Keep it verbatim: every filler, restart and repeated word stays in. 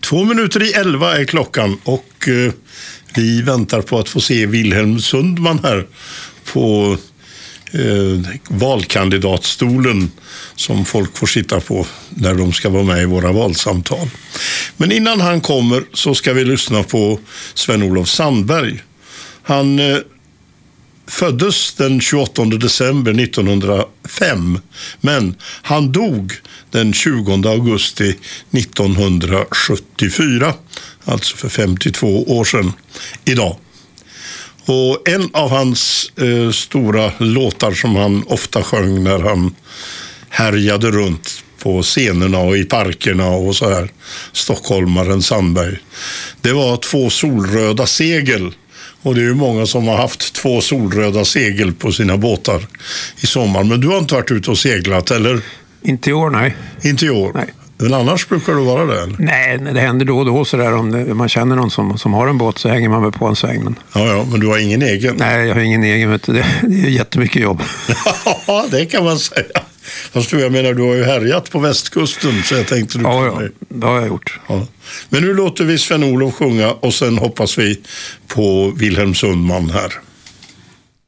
Två minuter i elva är klockan och eh, vi väntar på att få se Wilhelm Sundman här på eh, valkandidatstolen som folk får sitta på när de ska vara med i våra valsamtal. Men innan han kommer så ska vi lyssna på Sven-Olof Sandberg. Han eh, föddes den tjugoåttonde december nittonhundrafem, men han dog den tjugonde augusti nittonhundrasjuttiofyra, alltså för femtiotvå år sedan idag. Och en av hans eh, stora låtar som han ofta sjöng när han härjade runt på scenerna och i parkerna och så här, stockholmaren Sandberg, det var Två solröda segel. Och det är ju många som har haft två solröda segel på sina båtar i sommar. Men du har inte varit ute och seglat, eller? Inte i år, nej. Inte i år? Nej. Men annars brukar du vara det, eller? Nej, det händer då och då så där. Om det, man känner någon som, som har en båt så hänger man väl på en sväng. Men... Ja, ja, men du har ingen egen? Nej, jag har ingen egen. Vet du. Det, det är jättemycket jobb. Ja, det kan man säga. Fast du, jag menar, du har ju härjat på västkusten så jag tänkte du ja, kan... Ja, det har jag gjort. Ja. Men nu låter vi Sven-Olof sjunga och sen hoppas vi på Wilhelm Sundman här.